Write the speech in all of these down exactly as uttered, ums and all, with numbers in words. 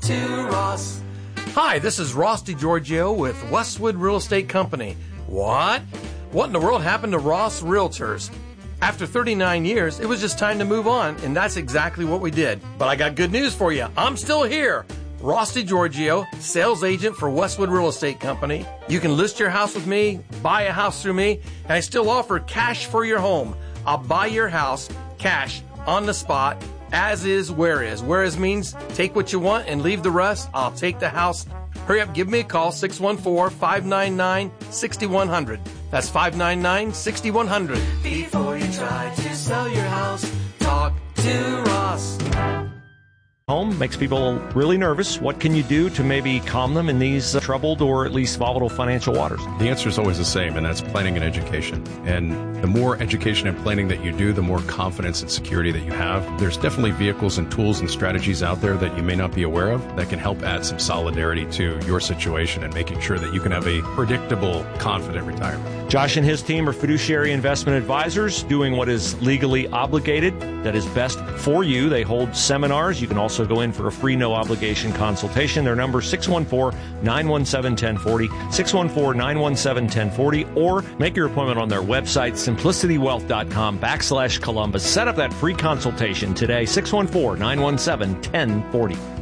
to Ross. Hi, this is Ross DiGiorgio with Westwood Real Estate Company. What? What in the world happened to Ross Realtors? After thirty-nine years, it was just time to move on, and that's exactly what we did. But I got good news for you. I'm still here. Ross DiGiorgio, sales agent for Westwood Real Estate Company. You can list your house with me, buy a house through me, and I still offer cash for your home. I'll buy your house, cash, on the spot, as is, where is. Where is means take what you want and leave the rest. I'll take the house. Hurry up, give me a call, six one four, five nine nine, six one zero zero. That's five nine nine, six one zero zero. Before you try to sell your house, talk to Ross. Home makes people really nervous. What can you do to maybe calm them in these uh, troubled or at least volatile financial waters? The answer is always the same, and that's planning and education. And the more education and planning that you do, the more confidence and security that you have. There's definitely vehicles and tools and strategies out there that you may not be aware of that can help add some solidarity to your situation and making sure that you can have a predictable, confident retirement. Josh and his team are fiduciary investment advisors doing what is legally obligated, that is best for you. They hold seminars. You can also go in for a free, no-obligation consultation. Their number is six one four, nine one seven, one zero four zero, six one four, nine one seven, one zero four zero, or make your appointment on their website, simplicitywealth.com backslash Columbus. Set up that free consultation today, six one four, nine one seven, one zero four zero.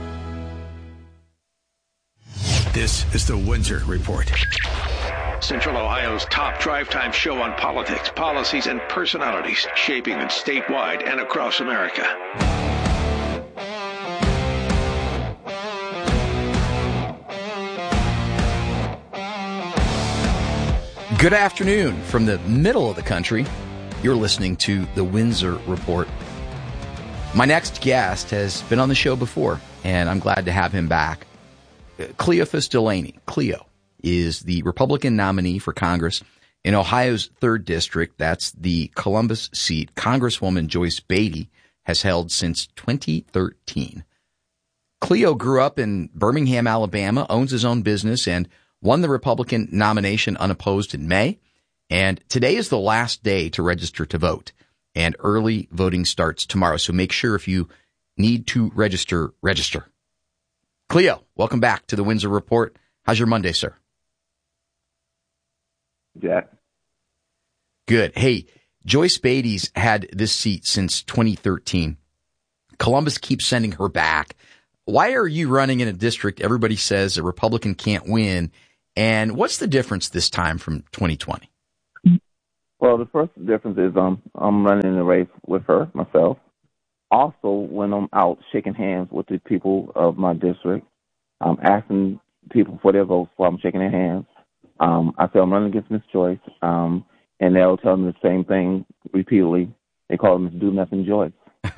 This is the Windsor Report. Central Ohio's top drive time show on politics, policies, and personalities shaping it statewide and across America. Good afternoon from the middle of the country. You're listening to the Windsor Report. My next guest has been on the show before, and I'm glad to have him back. Cleophas Delaney, Cleo, is the Republican nominee for Congress in Ohio's third District. That's the Columbus seat Congresswoman Joyce Beatty has held since twenty thirteen. Cleo grew up in Birmingham, Alabama, owns his own business, and won the Republican nomination unopposed in May. And today is the last day to register to vote. And early voting starts tomorrow. So make sure if you need to register, register. Cleo, welcome back to the Windsor Report. How's your Monday, sir? Jack. Good. Hey, Joyce Beatty's had this seat since twenty thirteen. Columbus keeps sending her back. Why are you running in a district everybody says a Republican can't win? And what's the difference this time from twenty twenty? Well, the first difference is um, I'm running in a race with her, myself. Also, when I'm out shaking hands with the people of my district, I'm asking people for their votes while I'm shaking their hands. Um, I say I'm running against Miss Joyce, um, and they'll tell me the same thing repeatedly. They call me Miss Do Nothing Joyce.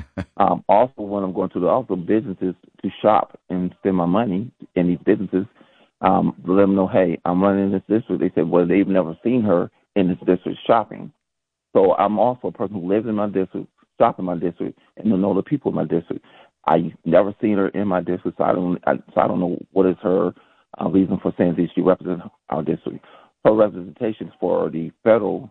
um, also, when I'm going to the also businesses to shop and spend my money in these businesses, um, let them know, hey, I'm running in this district. They said, well, they've never seen her in this district shopping. So I'm also a person who lives in my district, shop in my district, and to know the people in my district. I never seen her in my district, so I don't, I, so I don't know what is her uh, reason for saying that she represents our district. Her representation for the federal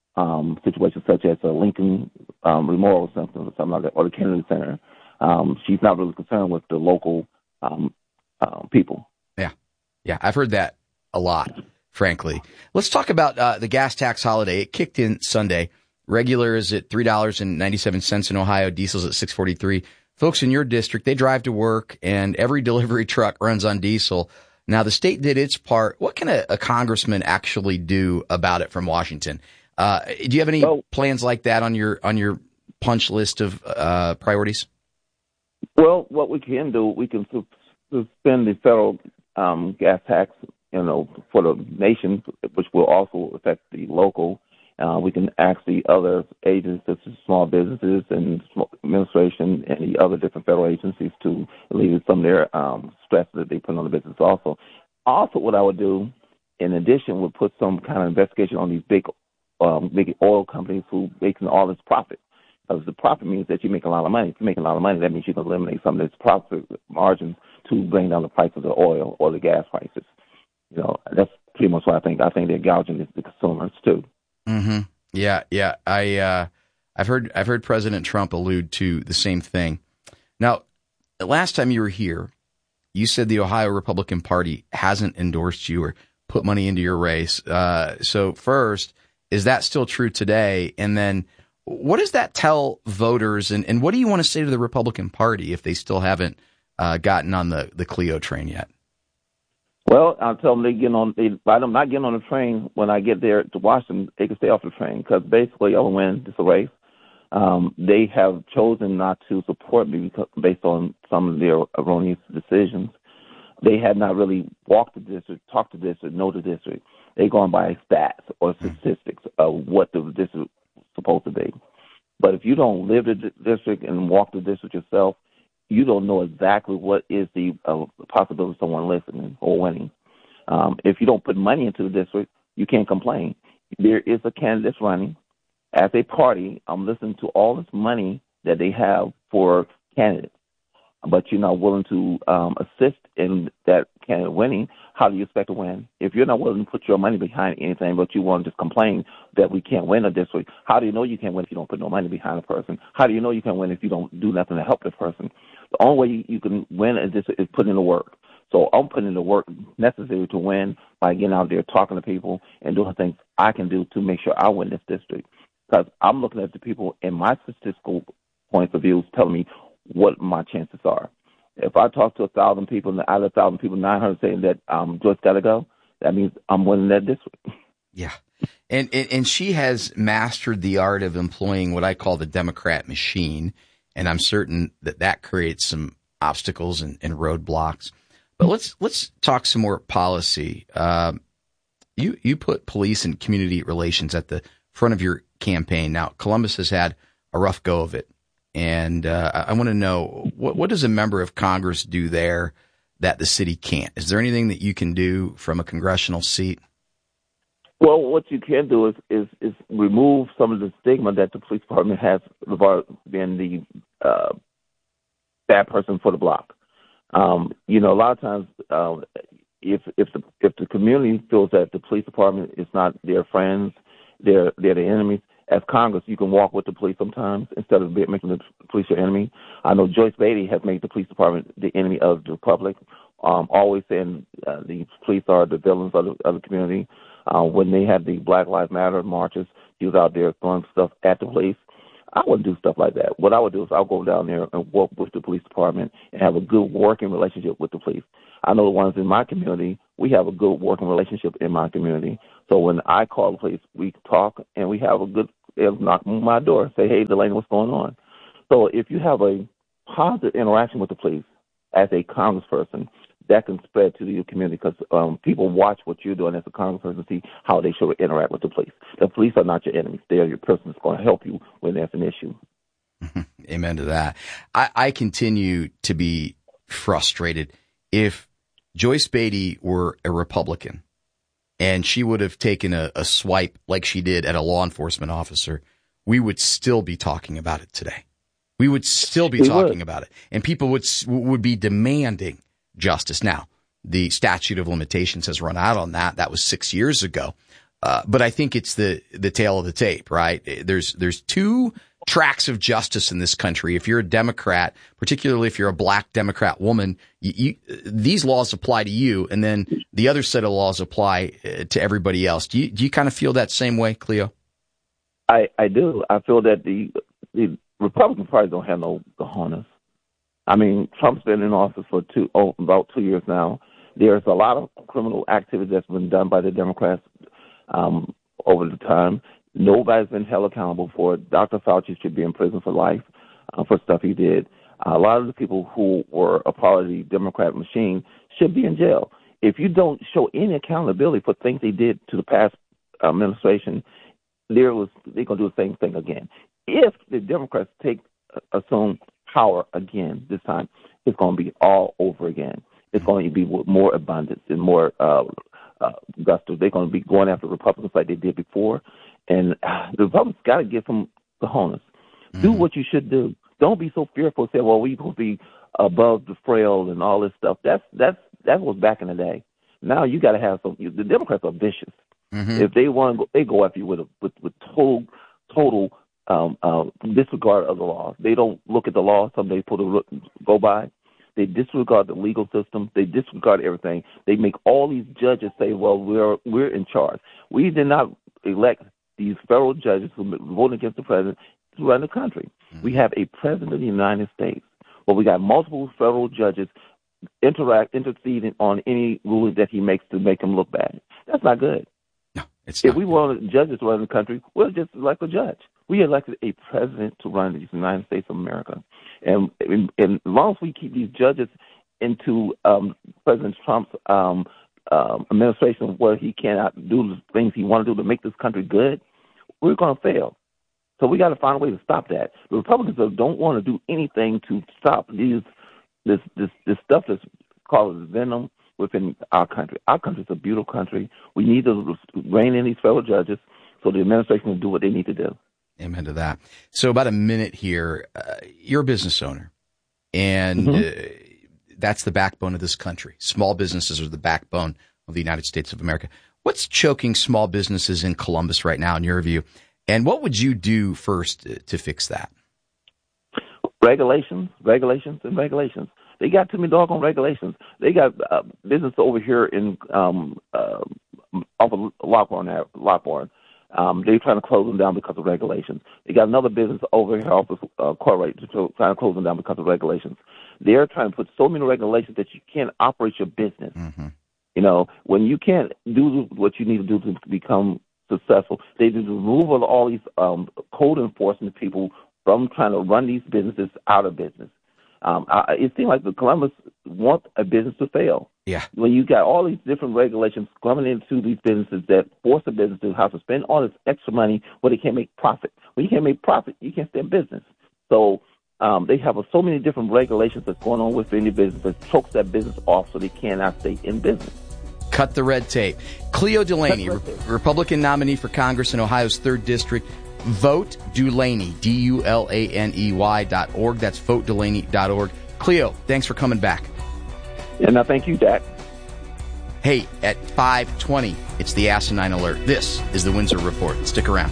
um, situations such as a Lincoln um, Memorial Center or something like that, or the Kennedy Center, um, she's not really concerned with the local um, uh, people. Yeah, yeah, I've heard that a lot, frankly. Let's talk about uh, the gas tax holiday. It kicked in Sunday. Regular is at three dollars and ninety-seven cents in Ohio. Diesel's at six forty-three. Folks in your district, they drive to work, and every delivery truck runs on diesel. Now, the state did its part. What can a, a congressman actually do about it from Washington? Uh, do you have any well, plans like that on your on your punch list of uh, priorities? Well, what we can do, we can suspend the federal um, gas tax, you know, for the nation, which will also affect the local. Uh, we can ask the other agencies, such as small businesses and administration and the other different federal agencies, to alleviate some of their um, stress that they put on the business also. Also, what I would do, in addition, would put some kind of investigation on these big um, big oil companies who making all this profit. Because the profit means that you make a lot of money. If you make a lot of money, that means you can eliminate some of this profit margins to bring down the price of the oil or the gas prices. You know, that's pretty much what I think. I think they're gouging the consumers too. Mm-hmm. Yeah, yeah. I, uh, I've heard, I've heard President Trump allude to the same thing. Now, the last time you were here, you said the Ohio Republican Party hasn't endorsed you or put money into your race. Uh, so first, is that still true today? And then what does that tell voters? And, and what do you want to say to the Republican Party if they still haven't uh, gotten on the, the Clio train yet? Well, I'll tell them they get on. They, by them not getting on the train when I get there to Washington, they can stay off the train because basically I will win this race. Um, they have chosen not to support me because, based on some of their erroneous decisions. They had not really walked the district, talked the district, know the district. They're going by stats or statistics of what the district is supposed to be. But if you don't live the district and walk the district yourself, you don't know exactly what is the uh, possibility of someone listening or winning. Um, if you don't put money into the district, you can't complain. There is a candidate running. As a party, I'm listening to all this money that they have for candidates, but you're not willing to um, assist in that candidate winning. How do you expect to win? If you're not willing to put your money behind anything, but you want to just complain that we can't win a district, how do you know you can't win if you don't put no money behind a person? How do you know you can win if you don't do nothing to help the person? The only way you can win a district is putting in the work. So I'm putting in the work necessary to win by getting out there, talking to people, and doing things I can do to make sure I win this district. Because I'm looking at the people in my statistical points of view telling me what my chances are. If I talk to a thousand people and out of a thousand people, nine hundred saying that um, Joyce got to go, that means I'm winning that district. Yeah. And, and and she has mastered the art of employing what I call the Democrat machine. And I'm certain that that creates some obstacles and, and roadblocks. But let's let's talk some more policy. Uh, you you put police and community relations at the front of your campaign. Now, Columbus has had a rough go of it. And uh, I want to know, what, what does a member of Congress do there that the city can't? Is there anything that you can do from a congressional seat? Well, what you can do is, is, is remove some of the stigma that the police department has about being the uh, bad person for the block. Um, you know, a lot of times, uh, if if the if the community feels that the police department is not their friends, they're they're the enemies. As Congress, you can walk with the police sometimes instead of making the police your enemy. I know Joyce Beatty has made the police department the enemy of the public, um, always saying uh, the police are the villains of the, of the community. Uh, when they had the Black Lives Matter marches, he was out there throwing stuff at the police. I wouldn't do stuff like that. What I would do is I'll go down there and work with the police department and have a good working relationship with the police. I know the ones in my community, we have a good working relationship in my community. So when I call the police, we talk and we have a good, they'll knock on my door and say, hey, Delaney, what's going on? So if you have a positive interaction with the police as a congressperson, that can spread to your community because um, people watch what you're doing as a congressperson, see how they should interact with the police. The police are not your enemies. They are your person that's going to help you when there's an issue. Amen to that. I, I continue to be frustrated. If Joyce Beatty were a Republican and she would have taken a, a swipe like she did at a law enforcement officer, we would still be talking about it today. We would still be we talking would. about it. And people would would be demanding justice. Now, the statute of limitations has run out on that. That was six years ago. Uh, but I think it's the, the tail of the tape, right? There's, there's two tracks of justice in this country. If you're a Democrat, particularly if you're a black Democrat woman, you, you, these laws apply to you. And then the other set of laws apply uh, to everybody else. Do you, do you kind of feel that same way, Cleo? I, I do. I feel that the, the Republican Party don't have no cojones. I mean, Trump's been in office for two, oh, about two years now. There's a lot of criminal activity that's been done by the Democrats um, over the time. Nobody's been held accountable for it. Doctor Fauci should be in prison for life uh, for stuff he did. Uh, a lot of the people who were a part of the Democrat machine should be in jail. If you don't show any accountability for things they did to the past administration, there was they're going to do the same thing again. If the Democrats take uh, assume power again this time, it's going to be all over again. It's going to be with more abundance and more uh, uh, gusto. They're going to be going after Republicans like they did before. And uh, the Republicans got to get some cojones. Mm-hmm. Do what you should do. Don't be so fearful. Say, well, we will be above the frail and all this stuff. That's that's that was back in the day. Now you got to have some. The Democrats are vicious. Mm-hmm. If they want to, go, they go after you with a, with, with total total. Um, uh, disregard of the law. They don't look at the law. Some they put a go by. They disregard the legal system. They disregard everything. They make all these judges say, well, we're we're in charge. We did not elect these federal judges who vote against the president to run the country. Mm-hmm. We have a president of the United States, but we got multiple federal judges interact, interceding on any ruling that he makes to make him look bad. That's not good. No, it's if not we good. wanted judges to run the country, we'll just elect a judge. We elected a president to run the United States of America. And, and, and as long as we keep these judges into um, President Trump's um, um, administration where he cannot do the things he wants to do to make this country good, we're going to fail. So we got to find a way to stop that. The Republicans don't want to do anything to stop these this this this stuff that's called venom within our country. Our country is a beautiful country. We need to rein in these federal judges so the administration can do what they need to do. Amen to that. So about a minute here. Uh, you're a business owner, and mm-hmm. uh, that's the backbone of this country. Small businesses are the backbone of the United States of America. What's choking small businesses in Columbus right now, in your view? And what would you do first to, to fix that? Regulations, regulations, and regulations. They got too many doggone regulations. They got uh, business over here in um, uh, off of Lockbourne. Lockbourne. Um, they're trying to close them down because of regulations. They got another business over here off of uh, Corey trying to close them down because of regulations. They're trying to put so many regulations that you can't operate your business. Mm-hmm. You know, when you can't do what you need to do to become successful, they just remove all these um, code enforcement people from trying to run these businesses out of business. Um, I, it seems like the Columbus want a business to fail. Yeah. When you got all these different regulations coming into these businesses that force the business to have to spend all this extra money where they can't make profit. When you can't make profit, you can't stay in business. So um, they have so many different regulations that's going on within the business that chokes that business off so they cannot stay in business. Cut the red tape. Cleo Delaney, Re- Republican nominee for Congress in Ohio's third District. Vote Dulaney, D U L A N E Y dot org. That's vote delaney dot org. Cleo, thanks for coming back. Yeah, no, thank you, Dak. Hey, at five twenty, it's the Asinine Alert. This is the Windsor Report. Stick around.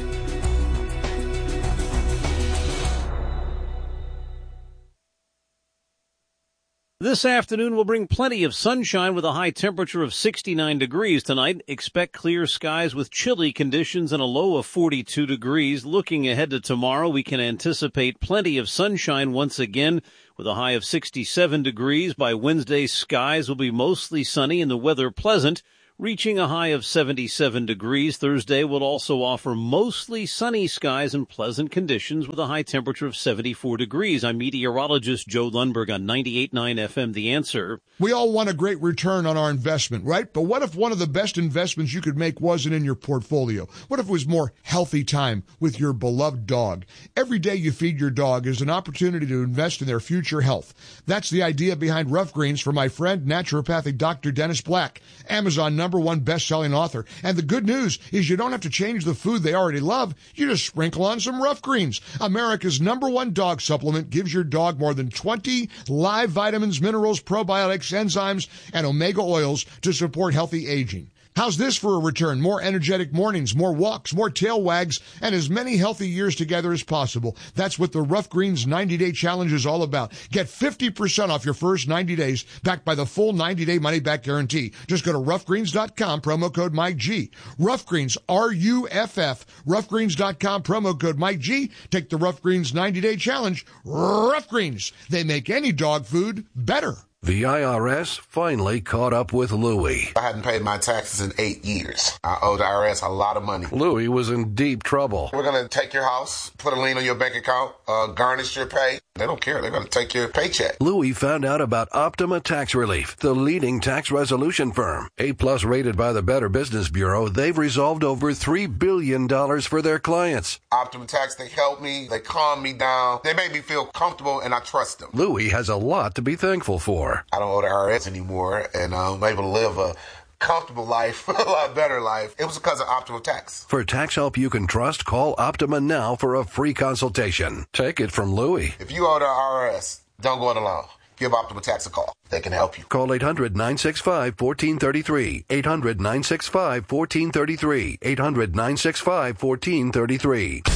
This afternoon will bring plenty of sunshine with a high temperature of sixty-nine degrees tonight. Expect clear skies with chilly conditions and a low of forty-two degrees. Looking ahead to tomorrow, we can anticipate plenty of sunshine once again with a high of sixty-seven degrees. By Wednesday, skies will be mostly sunny and the weather pleasant, reaching a high of seventy-seven degrees. Thursday will also offer mostly sunny skies and pleasant conditions with a high temperature of seventy-four degrees. I'm meteorologist Joe Lundberg on ninety-eight point nine F M, The Answer. We all want a great return on our investment, right? But what if one of the best investments you could make wasn't in your portfolio? What if it was more healthy time with your beloved dog? Every day you feed your dog is an opportunity to invest in their future health. That's the idea behind Rough Greens for my friend, naturopathic Doctor Dennis Black, Amazon number one best-selling author. And the good news is you don't have to change the food they already love. You just sprinkle on some Rough Greens. America's number one dog supplement gives your dog more than twenty live vitamins, minerals, probiotics, enzymes, and omega oils to support healthy aging. How's this for a return? More energetic mornings, more walks, more tail wags, and as many healthy years together as possible. That's what the Rough Greens ninety-day challenge is all about. Get fifty percent off your first ninety days, backed by the full ninety-day money-back guarantee. Just go to rough greens dot com, promo code Mike G. Rough Greens, R U F F, rough greens dot com, promo code Mike G. Take the Rough Greens ninety-day challenge. Rough Greens, they make any dog food better. The I R S finally caught up with Louie. I hadn't paid my taxes in eight years. I owe the I R S a lot of money. Louie was in deep trouble. We're going to take your house, put a lien on your bank account, uh, garnish your pay. They don't care. They're going to take your paycheck. Louie found out about Optima Tax Relief, the leading tax resolution firm. A-plus rated by the Better Business Bureau, they've resolved over three billion dollars for their clients. Optima Tax, they help me. They calm me down. They make me feel comfortable, and I trust them. Louie has a lot to be thankful for. I don't owe the I R S anymore, and I'm able to live a comfortable life, a lot better life. It was because of Optima Tax. For tax help you can trust, call Optima now for a free consultation. Take it from Louie. If you owe the I R S, don't go it alone. Give Optima Tax a call. They can help you. Call eight hundred, nine six five, one four three three. eight hundred, nine six five, one four three three. eight hundred, nine six five, one four three three.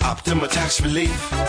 Optima Tax Relief.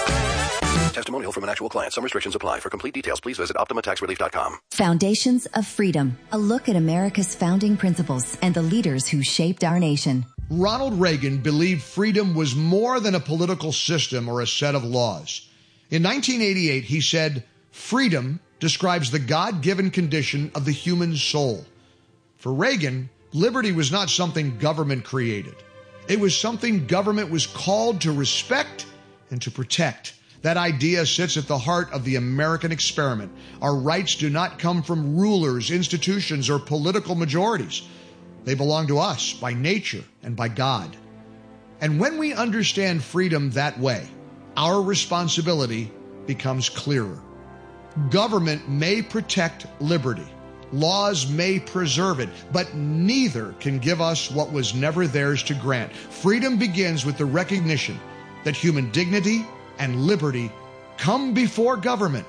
Testimonial from an actual client. Some restrictions apply. For complete details, please visit optima tax relief dot com. Foundations of Freedom. A look at America's founding principles and the leaders who shaped our nation. Ronald Reagan believed freedom was more than a political system or a set of laws. In nineteen eighty-eight, he said, freedom describes the God-given condition of the human soul. For Reagan, liberty was not something government created. It was something government was called to respect and to protect. That idea sits at the heart of the American experiment. Our rights do not come from rulers, institutions, or political majorities. They belong to us by nature and by God. And when we understand freedom that way, our responsibility becomes clearer. Government may protect liberty. Laws may preserve it, but neither can give us what was never theirs to grant. Freedom begins with the recognition that human dignity and liberty come before government,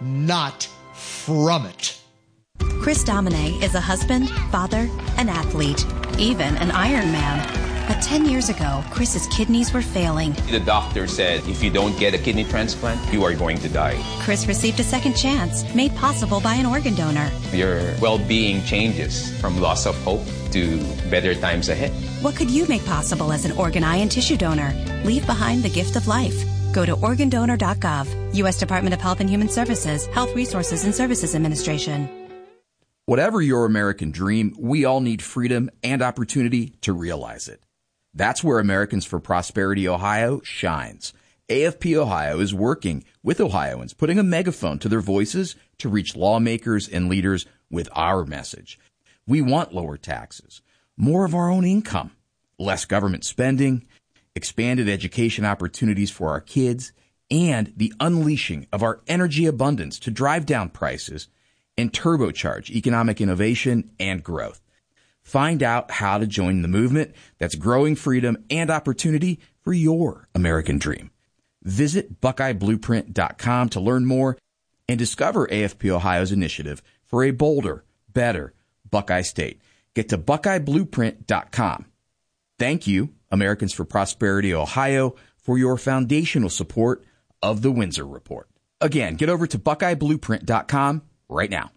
not from it. Chris Domine is a husband, father, an athlete, even an Iron Man. But ten years ago, Chris's kidneys were failing. The doctor said, if you don't get a kidney transplant, you are going to die. Chris received a second chance, made possible by an organ donor. Your well-being changes from loss of hope to better times ahead. What could you make possible as an organ, eye, and tissue donor? Leave behind the gift of life. Go to organ donor dot gov, U S Department of Health and Human Services, Health Resources and Services Administration. Whatever your American dream, we all need freedom and opportunity to realize it. That's where Americans for Prosperity Ohio shines. A F P Ohio is working with Ohioans, putting a megaphone to their voices to reach lawmakers and leaders with our message. We want lower taxes, more of our own income, less government spending, expanded education opportunities for our kids, and the unleashing of our energy abundance to drive down prices and turbocharge economic innovation and growth. Find out how to join the movement that's growing freedom and opportunity for your American dream. Visit Buckeye Blueprint dot com to learn more and discover A F P Ohio's initiative for a bolder, better Buckeye State. Get to Buckeye Blueprint dot com. Thank you, Americans for Prosperity Ohio, for your foundational support of the Windsor Report. Again, get over to Buckeye Blueprint dot com right now.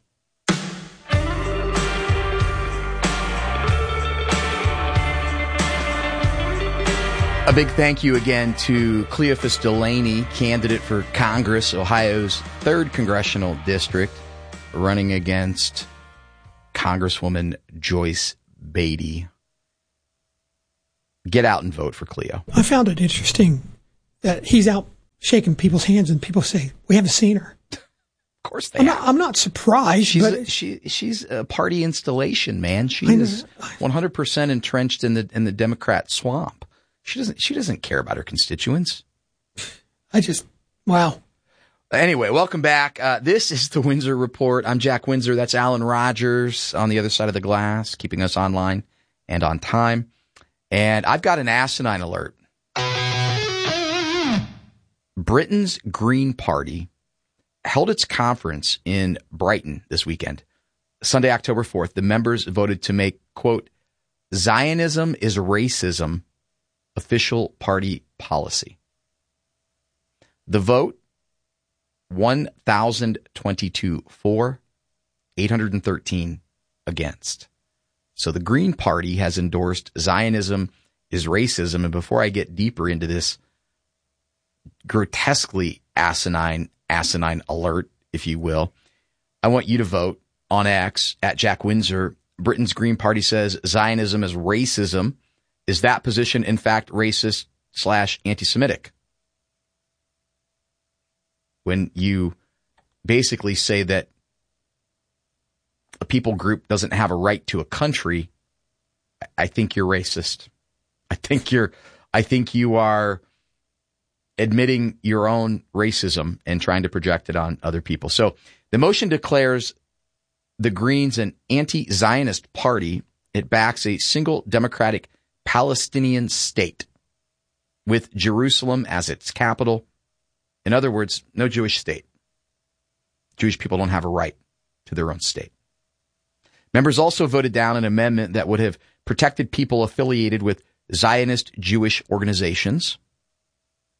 A big thank you again to Cleophas Delaney, candidate for Congress, Ohio's third congressional district, running against Congresswoman Joyce Beatty. Get out and vote for Cleo. I found it interesting that he's out shaking people's hands and people say, we haven't seen her. Of course they I'm have. not, I'm not surprised. She's, but a, she, she's a party installation, man. She is one hundred percent entrenched in the in the Democrat swamp. She doesn't she doesn't care about her constituents. I just, wow. Anyway, welcome back. Uh, this is the Windsor Report. I'm Jack Windsor. That's Alan Rogers on the other side of the glass, keeping us online and on time. And I've got an asinine alert. Britain's Green Party held its conference in Brighton this weekend. Sunday, October fourth, the members voted to make, quote, Zionism is racism official party policy. The vote, one thousand twenty-two for, eight hundred thirteen against. So the Green Party has endorsed Zionism is racism. And before I get deeper into this grotesquely asinine, asinine alert, if you will, I want you to vote on X at Jack Windsor. Britain's Green Party says Zionism is racism. Is that position, in fact, racist slash anti-Semitic? When you basically say that a people group doesn't have a right to a country, I think you're racist. I think you're, I think you are admitting your own racism and trying to project it on other people. So the motion declares the Greens an anti-Zionist party. It backs a single democratic Palestinian state with Jerusalem as its capital. In other words, no Jewish state. Jewish people don't have a right to their own state. Members also voted down an amendment that would have protected people affiliated with Zionist Jewish organizations.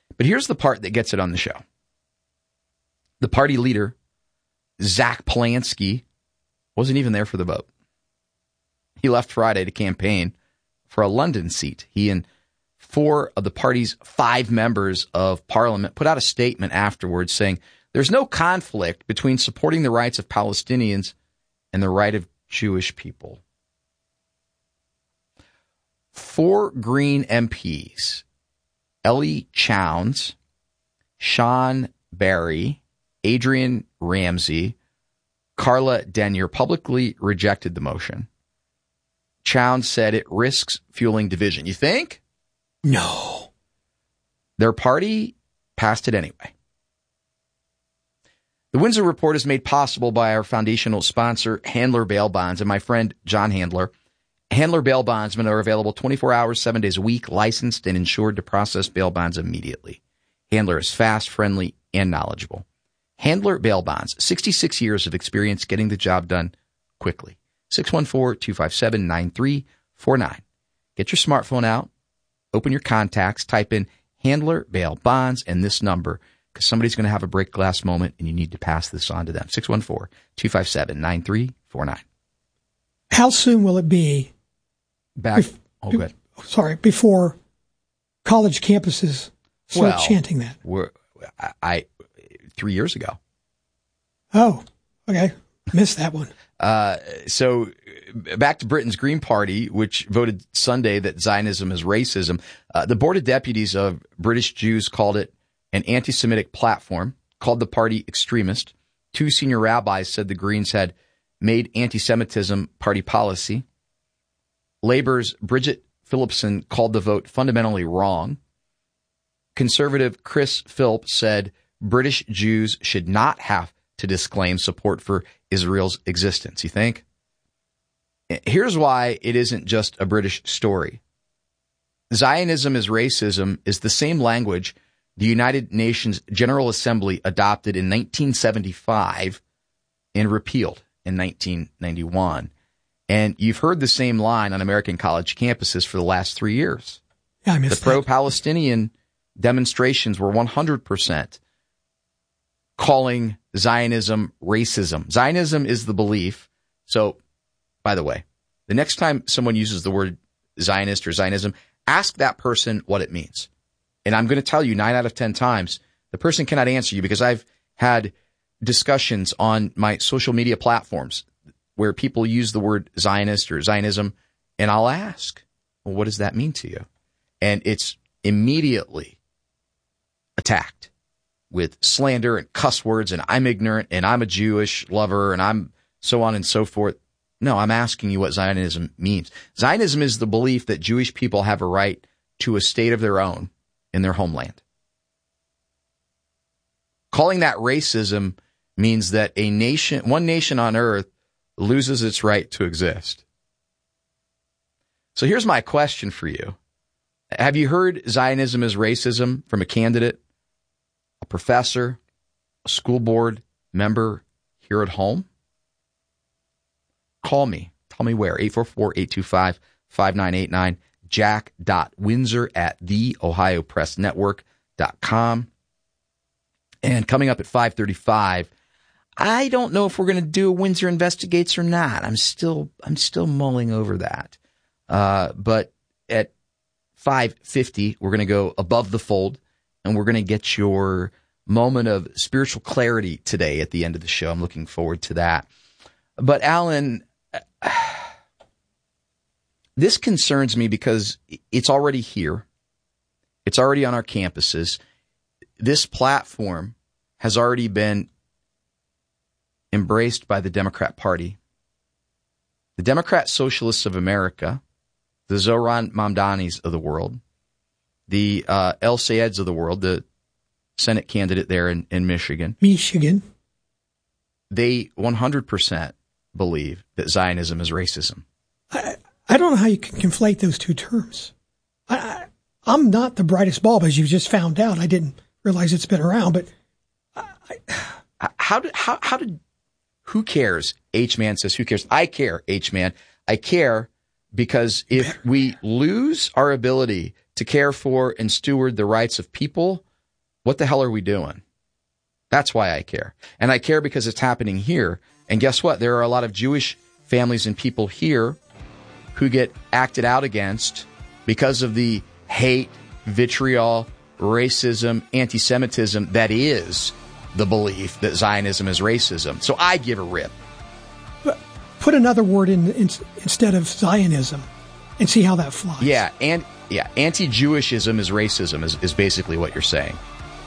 But here's the part that gets it on the show. The party leader, Zach Polanski, wasn't even there for the vote. He left Friday to campaign for a London seat. He and four of the party's five members of parliament put out a statement afterwards saying there's no conflict between supporting the rights of Palestinians and the right of Jewish people. Four Green M Ps, Ellie Chowns, Sean Barry, Adrian Ramsey, Carla Denyer, publicly rejected the motion. Chowns said it risks fueling division. You think? No. Their party passed it anyway. The Windsor Report is made possible by our foundational sponsor, Handler Bail Bonds, and my friend John Handler. Handler Bail Bondsmen are available twenty-four hours, seven days a week, licensed and insured to process bail bonds immediately. Handler is fast, friendly, and knowledgeable. Handler Bail Bonds, sixty-six years of experience getting the job done quickly. six one four, two five seven, nine three four nine. Get your smartphone out, open your contacts, type in Handler Bail Bonds and this number, because somebody's going to have a break glass moment and you need to pass this on to them. six one four, two five seven, nine three four nine. How soon will it be? Back. Bef- oh, good. Sorry, before college campuses start well, chanting that. We're, I, I three years ago. Oh, okay. Missed that one. Uh, so back to Britain's Green Party, which voted Sunday that Zionism is racism. Uh, the Board of Deputies of British Jews called it an anti-Semitic platform, called the party extremist. Two senior rabbis said the Greens had made anti-Semitism party policy. Labour's Bridget Phillipson called the vote fundamentally wrong. Conservative Chris Philp said British Jews should not have to disclaim support for Israel's existence. You think? Here's why it isn't just a British story. Zionism is racism is the same language the United Nations General Assembly adopted in nineteen seventy-five and repealed in nineteen ninety-one. And you've heard the same line on American college campuses for the last three years. Yeah, I missed the pro-Palestinian demonstrations were one hundred percent calling Zionism racism. Zionism is the belief. So, by the way, the next time someone uses the word Zionist or Zionism, ask that person what it means. And I'm going to tell you nine out of ten times, the person cannot answer you because I've had discussions on my social media platforms where people use the word Zionist or Zionism, and I'll ask, well, what does that mean to you? And it's immediately attacked with slander and cuss words, and I'm ignorant, and I'm a Jewish lover, and I'm so on and so forth. No, I'm asking you what Zionism means. Zionism is the belief that Jewish people have a right to a state of their own in their homeland. Calling that racism means that a nation, one nation on earth, loses its right to exist. So here's my question for you. Have you heard Zionism is racism from a candidate, a professor, a school board member here at home? Call me. Tell me where. eight four four, eight two five, five nine eight nine. Jack.Windsor at the Ohio Press Network dot com. And coming up at five thirty-five, I don't know if we're going to do a Windsor Investigates or not. I'm still I'm still mulling over that. Uh, but at five fifty, we're going to go above the fold, and we're going to get your moment of spiritual clarity today at the end of the show. I'm looking forward to that. But Alan, this concerns me because it's already here. It's already on our campuses. This platform has already been embraced by the Democrat Party. The Democrat Socialists of America, the Zohran Mamdanis of the world, the uh, El Sayeds of the world, the Senate candidate there in, in Michigan. Michigan. They one hundred percent believe that Zionism is racism. I, I don't know how you can conflate those two terms. I, I, I'm not the brightest bulb, as you just found out. I didn't realize it's been around, but I, I, how did how how did who cares? H-Man says, who cares? I care, H-Man. I care because if we lose our ability to care for and steward the rights of people, What the hell are we doing? That's why I care. And I care because it's happening here. And guess what? There are a lot of Jewish families and people here who get acted out against because of the hate, vitriol, racism, anti-Semitism that is the belief that Zionism is racism. So I give a rip. But put another word in, in instead of Zionism and see how that flies. Yeah, and yeah, anti-Jewishism is racism is, is basically what you're saying.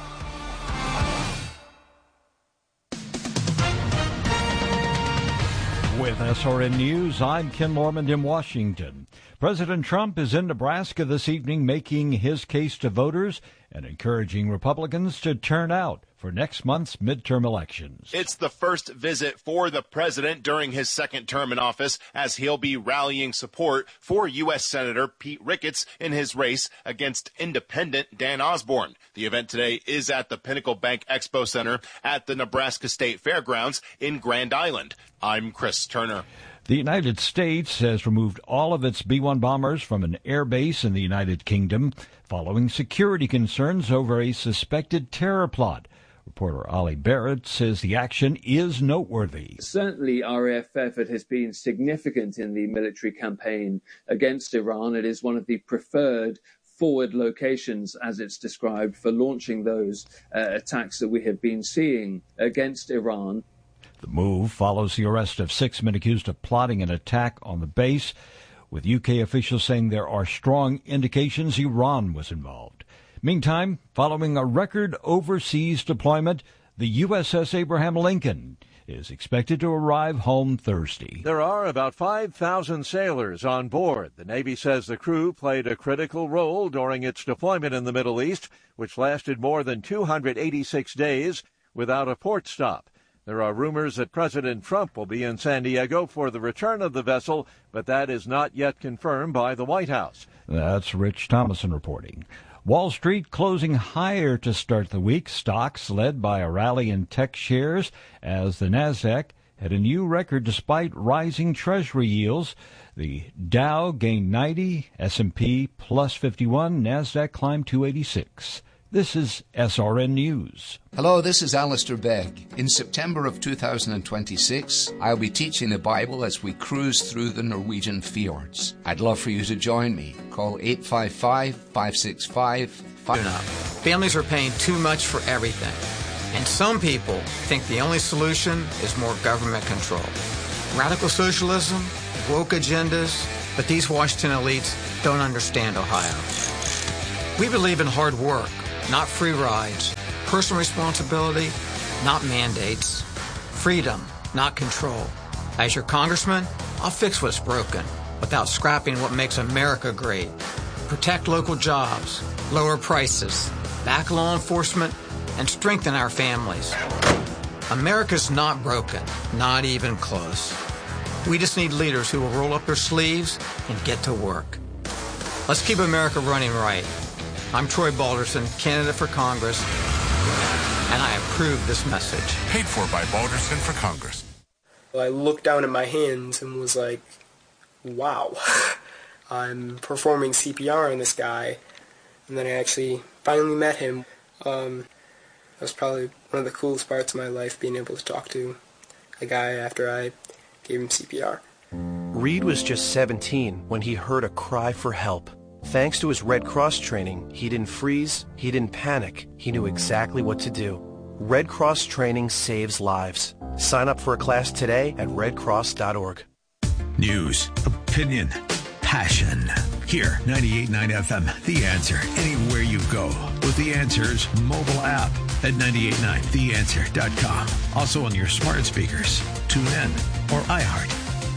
With S R N News, I'm Ken Lormand in Washington. President Trump is in Nebraska this evening making his case to voters and encouraging Republicans to turn out for next month's midterm elections. It's the first visit for the president during his second term in office, as he'll be rallying support for U S Senator Pete Ricketts in his race against independent Dan Osborne. The event today is at the Pinnacle Bank Expo Center at the Nebraska State Fairgrounds in Grand Island. I'm Chris Turner. The United States has removed all of its B one bombers from an air base in the United Kingdom following security concerns over a suspected terror plot. Reporter Ollie Barrett says the action is noteworthy. Certainly, our A F effort has been significant in the military campaign against Iran. It is one of the preferred forward locations, as it's described, for launching those uh, attacks that we have been seeing against Iran. The move follows the arrest of six men accused of plotting an attack on the base, with U K officials saying there are strong indications Iran was involved. Meantime, following a record overseas deployment, the U S S Abraham Lincoln is expected to arrive home Thursday. There are about five thousand sailors on board. The Navy says the crew played a critical role during its deployment in the Middle East, which lasted more than two hundred eighty-six days without a port stop. There are rumors that President Trump will be in San Diego for the return of the vessel, but that is not yet confirmed by the White House. That's Rich Thomason reporting. Wall Street closing higher to start the week. Stocks led by a rally in tech shares as the Nasdaq had a new record despite rising Treasury yields. The Dow gained ninety, S and P plus fifty-one, Nasdaq climbed two eighty-six. This is S R N News. Hello, this is Alistair Beck. In September of two thousand twenty-six, I'll be teaching the Bible as we cruise through the Norwegian fjords. I'd love for you to join me. Call eight five five, five six five, five nine. Families are paying too much for everything. And some people think the only solution is more government control. Radical socialism, woke agendas, but these Washington elites don't understand Ohio. We believe in hard work, not free rides, personal responsibility, not mandates, freedom, not control. As your congressman, I'll fix what's broken without scrapping what makes America great. Protect local jobs, lower prices, back law enforcement, and strengthen our families. America's not broken, not even close. We just need leaders who will roll up their sleeves and get to work. Let's keep America running right. I'm Troy Balderson, candidate for Congress, and I approve this message. Paid for by Balderson for Congress. I looked down at my hands and was like, wow, I'm performing C P R on this guy. And then I actually finally met him. Um, that was probably one of the coolest parts of my life, being able to talk to a guy after I gave him C P R. Reed was just seventeen when he heard a cry for help. Thanks to his Red Cross training, he didn't freeze, he didn't panic, he knew exactly what to do. Red Cross training saves lives. Sign up for a class today at red cross dot org. News, opinion, passion. Here, ninety-eight point nine F M, The Answer, anywhere you go. With The Answer's mobile app at ninety-eight point nine the answer dot com. Also on your smart speakers, TuneIn, or iHeart.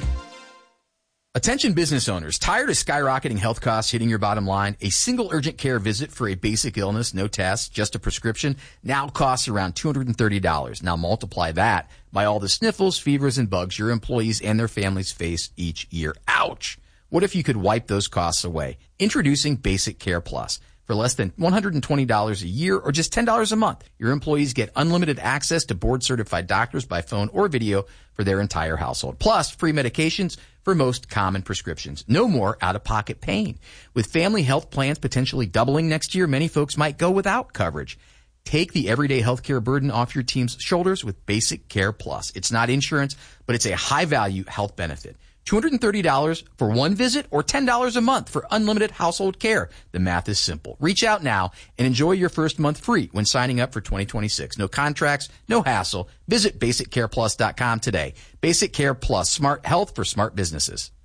Attention business owners, tired of skyrocketing health costs hitting your bottom line? A single urgent care visit for a basic illness, no tests, just a prescription, now costs around two hundred thirty dollars. Now multiply that by all the sniffles, fevers, and bugs your employees and their families face each year. Ouch! What if you could wipe those costs away? Introducing Basic Care Plus. For less than one hundred twenty dollars a year or just ten dollars a month, your employees get unlimited access to board-certified doctors by phone or video for their entire household. Plus, free medications for most common prescriptions. No more out-of-pocket pain. With family health plans potentially doubling next year, many folks might go without coverage. Take the everyday healthcare burden off your team's shoulders with Basic Care Plus. It's not insurance, but it's a high-value health benefit. two hundred thirty dollars for one visit or ten dollars a month for unlimited household care. The math is simple. Reach out now and enjoy your first month free when signing up for twenty twenty-six. No contracts, no hassle. Visit basic care plus dot com today. Basic Care Plus, smart health for smart businesses.